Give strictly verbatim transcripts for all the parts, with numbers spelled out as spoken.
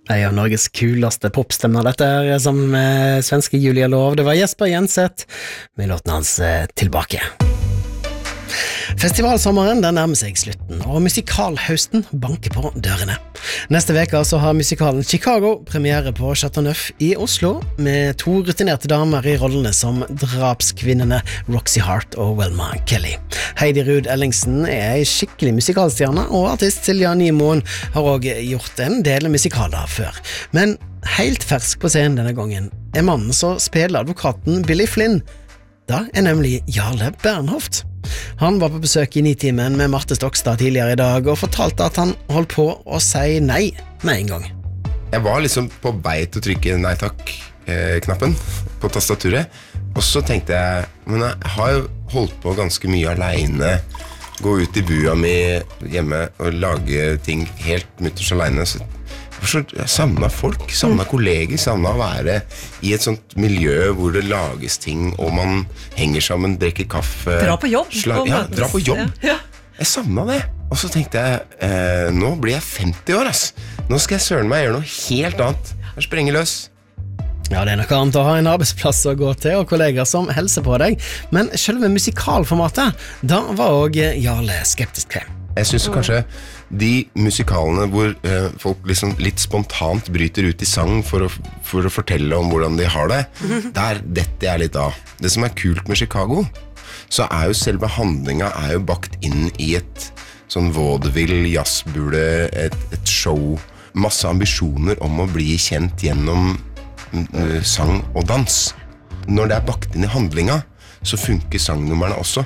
En av Norges kuleste popstemmer dette her, som eh, svenske Julia Lov. Det var Jesper Jenseth med låten hans eh, Tilbake. Festivalsommeren den nærmer seg slutten, og musikalhøsten banker på dørene. Neste veka så har musikalen Chicago premiere på Chateau Neuf i Oslo, med to rutinerte damer i rollene som drapskvinnene Roxy Hart og Velma Kelly. Heidi Ruud Ellingsen er en skikkelig musikalstjerne, og artist Silja Nymoen har også gjort en del musikaler før. Men helt fersk på scenen denne gangen er mannen som spiller advokaten Billy Flynn. Da er nemlig Jarle Bernhoft. Han var på besøk i Nitimen med Marte Stokstad tidligere i dag og fortalte at han holdt på å si nei med en gang. Jeg var liksom på vei til å trykke nei takk-knappen på tastaturet, og så tenkte jeg, men jeg har jo holdt på ganske mye alene, gå ut i bua mi hjemme og lage ting helt mutters alene, så jeg savnet folk, savnet kolleger, savnet å være i et sånt miljø hvor det lages ting, og man henger sammen, drikker kaffe. Dra på jobb. Slag, ja, dra på jobb. Ja. Jeg savnet det. Og så tenkte jeg, eh, nå blir jeg femti år, ass. Nå skal jeg søren meg gjøre noe helt annet. Jeg sprenger løs. Ja, det er noe annet å ha en arbeidsplass å gå til, og kolleger som helser på deg. Men selve musikalformatet, da var også Jarle skeptisk til. Jeg synes kanskje de musikalene hvor eh, folk liksom litt spontant bryter ut i sang for å, for å fortelle om hvordan de har det, der detter jeg litt av. Det som er kult med Chicago, så er jo selve handlinga er jo bakt inn i et sånn vaudeville, jazzbule, et, et show, masse ambisjoner om å bli kjent gjennom uh, sang og dans. Når det er bakt inn i handlinga, så funker sangnummerne også.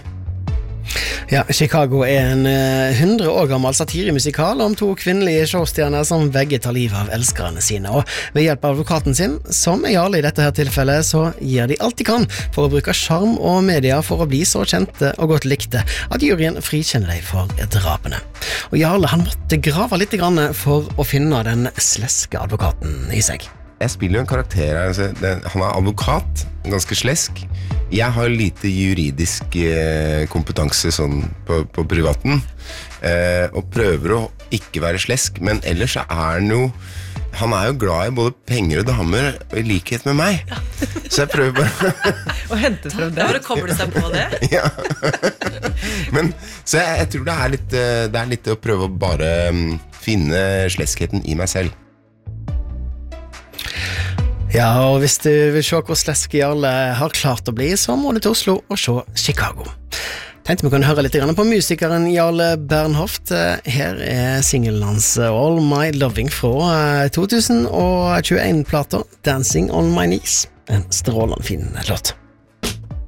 Ja, Chicago er en hundre uh, år gammel satiremusikal om to kvinnelige showstjerner som begge tar livet av elskerne sine, og ved hjelp av advokaten sin, som er Jarle i dette her tilfellet, så gir de alt de kan for å bruke sjarm og media for å bli så kjente og godt likte at juryen frikjenner dem for drapene. Og Jarle, han måtte grave litt grann for å finne den sleske advokaten i seg. Jeg spiller jo en karakter her, altså, det, han er advokat, ganske slesk. Jeg har lite juridisk eh, kompetanse sånn på, på privaten, eh, og prøver å ikke være slesk, men ellers så er han jo, han er jo glad i både penger og damer, i likhet med meg. Ja. Så jeg prøver bare... Og hente frem det. Bare koble seg på det. Ja. Men, så jeg, jeg tror det er litt, det er litt å prøve å bare um, finne sleskheten i meg selv. Ja, og hvis du vil se hvor slesk Jarle har klart å bli, så må du til Oslo og se Chicago. Tenkte vi kunne høre litt på musikeren Jarle Bernhoft. Her er singelen hans All My Loving fra to tusen og tjueen-plater Dancing on My Knees. En strålende fin låt.